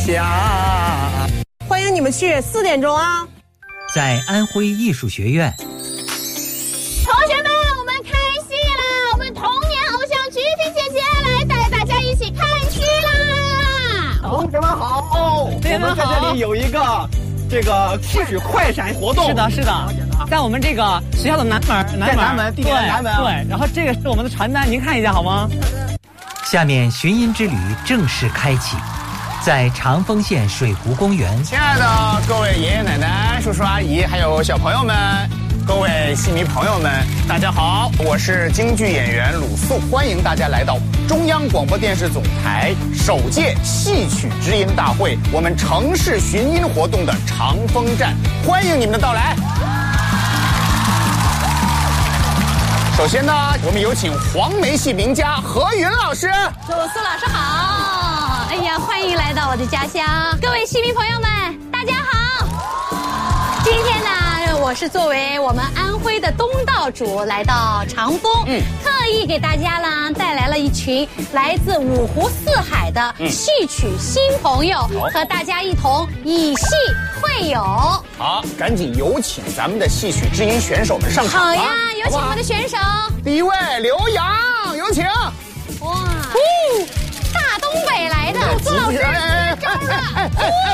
欢迎你们去，4点钟啊！ 在安徽艺术学院， 同学们，我们开戏啦！我们童年偶像菊萍姐姐来带大家一起看戏啦！ 同学们好，我们在这里有一个这个戏曲快闪活动。 是的，在我们这个学校的南门， 地铁的南门。 对，然后这个是我们的传单，您看一下好吗？ 下面寻音之旅正式开启，在长丰县水湖公园。 亲爱的各位爷爷奶奶、叔叔阿姨，还有小朋友们，各位戏迷朋友们，大家好，我是京剧演员鲁肃，欢迎大家来到中央广播电视总台首届戏曲知音大会，我们城市寻音活动的长丰站，欢迎你们的到来。首先呢，我们有请黄梅戏名家何云老师。 鲁肃老师好！哎呀，欢迎来到我的家乡，各位戏迷朋友们，大家好！今天呢，我是作为我们安徽的东道主来到长丰，特意给大家呢带来了一群来自五湖四海的戏曲新朋友，和大家一同以戏会友。 好，赶紧有请咱们的戏曲知音选手们上场吧。 好呀，有请我们的选手。 第一位刘洋，有请。 哇，大东北来的鲁肃老师招了，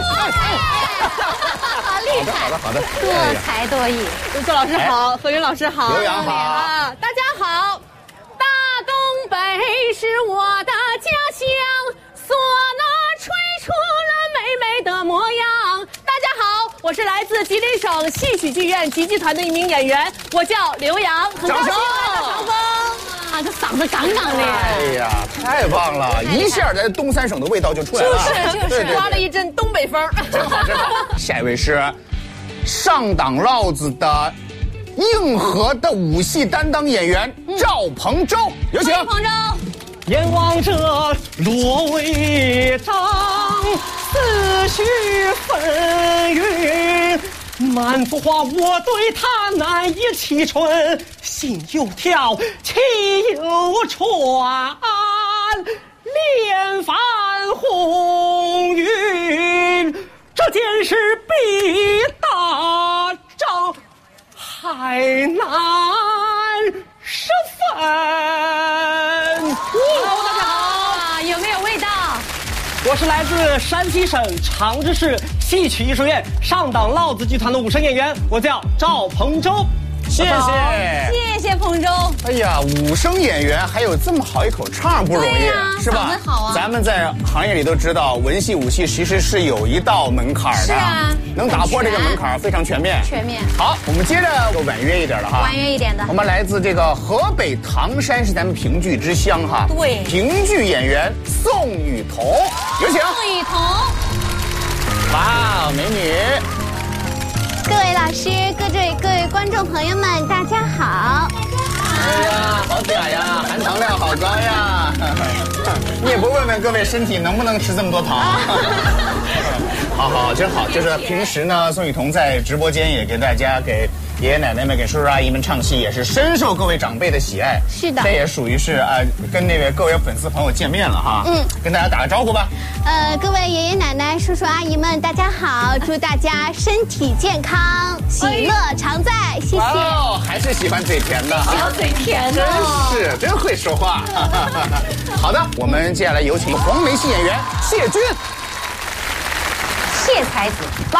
厉害！ 好的， 多才多艺。 鲁肃老师好，何云老师好， 刘洋好， 大家好。 大东北是我的家乡，唢呐吹出了美美的模样。 大家好，我是来自吉林省戏曲剧院集剧团的一名演员，我叫刘洋，很高兴来到长丰。 啊，这嗓子杠杠的。 哎呀，太棒了！一下在东三省的味道就出来了， 就是刮了一阵东北风。 真好。下一位是上党烙子的硬核的武戏担当演员赵鹏洲，有请。 彭洲。 眼望着罗帷帐，思绪纷纭。满腹话我对他难以启齿，心又跳，气又喘，连番红云，这件事比打仗还难十分。 大家好，有没有味道？ 我是来自山西省长治市戏曲艺术院上党烙子剧团的武生演员，我叫赵鹏洲。 谢谢， 谢谢彭洲。 哎呀，武生演员还有这么好一口唱不容易，是吧？ 嗓子好啊。 咱们在行业里都知道，文戏武戏其实是有一道门槛的， 是啊， 能打破这个门槛非常全面。好，我们接着婉约一点的哈， 婉约一点的。 我们来自这个河北唐山，是咱们评剧之乡哈。 对， 评剧演员宋雨桐，有请。 宋雨桐。 哇，美女。 各位老师，各位观众朋友们，大家好。 哎呀，好假呀，含糖量好高呀！你也不问问各位身体能不能吃这么多糖？好，真好。就是平时呢，宋雨桐在直播间也给大家、给爷爷奶奶们、给叔叔阿姨们唱戏，也是深受各位长辈的喜爱。 是的， 这也属于是跟那位各位粉丝朋友见面了哈。跟大家打个招呼吧。 各位爷爷奶奶、叔叔阿姨们，大家好！祝大家身体健康，喜乐常在，谢谢。 哦，还是喜欢嘴甜的， 小嘴甜哦， 真会说话。好的，我们接下来有请黄梅戏演员谢军。 谢才子。